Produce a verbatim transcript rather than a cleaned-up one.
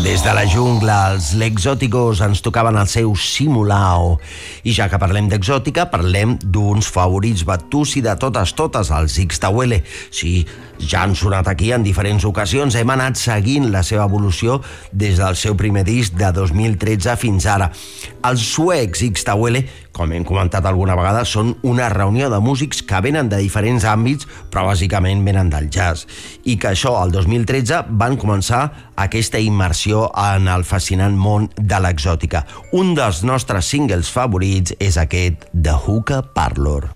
Des de la jungla, els L'exóticos ens tocaven el seu Simulao. I ja que parlem d'exòtica, parlem d'uns favorits batussi de totes totes, els Ixtahuele. Sí, ja han sonat aquí en diferents ocasions, hem anat seguint la seva evolució des del seu primer disc de dos mil tretze fins ara. Els suecs Ixtahuele, com hem comentat alguna vegada, són una reunió de músics que venen de diferents àmbits, però bàsicament venen del jazz. I que això, el dos mil tretze, van començar aquesta immersió en el fascinant món de l'exòtica. Un dels nostres singles favorits és aquest The Hookah Parlor.